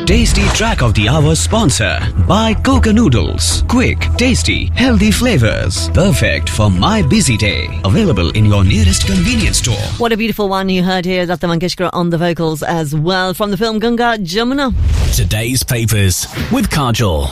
Tasty Track of the Hour sponsor by Coca Noodles. Quick, tasty, healthy flavors. Perfect for my busy day. Available in your nearest convenience store. What a beautiful one you heard here. Lata Mangeshkar on the vocals as well from the film Ganga Jamuna. Today's papers with Kajol.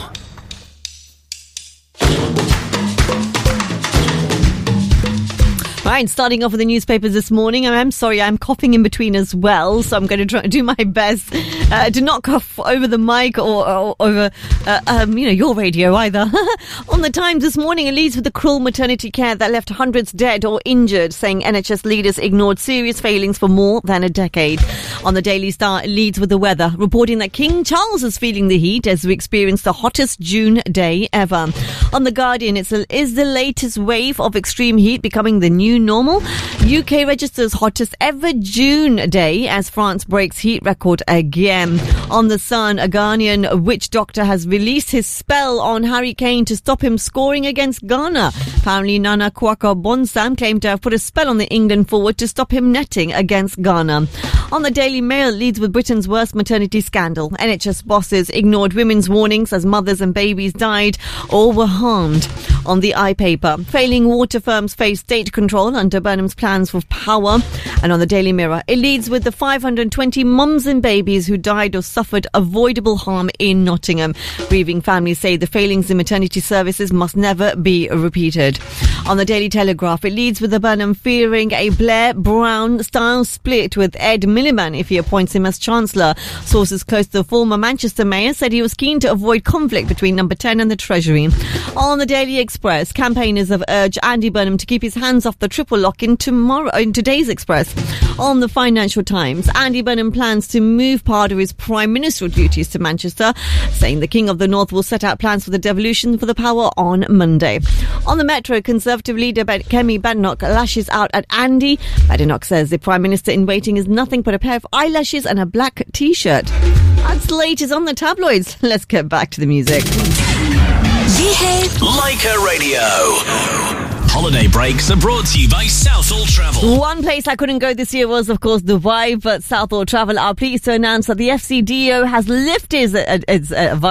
Right, starting off with the newspapers this morning. I'm sorry, I'm coughing in between as well, so I'm going to try to do my best to not cough over the mic or over, your radio either. On the Times this morning, it leads with the cruel maternity care that left hundreds dead or injured, saying NHS leaders ignored serious failings for more than a decade. On the Daily Star, it leads with the weather, reporting that King Charles is feeling the heat as we experience the hottest June day ever. On the Guardian, is the latest wave of extreme heat becoming the new normal? UK registers hottest ever June day as France breaks heat record again. On the Sun, a Ghanaian witch doctor has released his spell on Harry Kane to stop him scoring against Ghana. Apparently, Nana Kwaka Bonsam claimed to have put a spell on the England forward to stop him netting against Ghana. On the Daily Mail, leads with Britain's worst maternity scandal. NHS bosses ignored women's warnings as mothers and babies died or were harmed. On the iPaper, failing water firms face state control under Burnham's plans for power. And on the Daily Mirror, it leads with the 520 mums and babies who died or suffered avoidable harm in Nottingham. Grieving families say the failings in maternity services must never be repeated. On the Daily Telegraph, it leads with the Burnham fearing a Blair-Brown style split with Ed Miliband if he appoints him as Chancellor. Sources close to the former Manchester Mayor said he was keen to avoid conflict between Number 10 and the Treasury. On the Daily Express, campaigners have urged Andy Burnham to keep his hands off the triple lock in today's Express. On the Financial Times, Andy Burnham plans to move part of his prime ministerial duties to Manchester, saying the King of the North will set out plans for the devolution for the power on Monday. On the Metro, Conservative leader Kemi Badenoch lashes out at Andy. Badenoch says the Prime Minister in waiting is nothing but a pair of eyelashes and a black T-shirt. That's the latest on the tabloids. Let's get back to the music. Leica Radio. Holiday breaks are brought to you by Southall Travel. One place I couldn't go this year was, of course, Dubai, but Southall Travel are pleased to announce that the FCDO has lifted its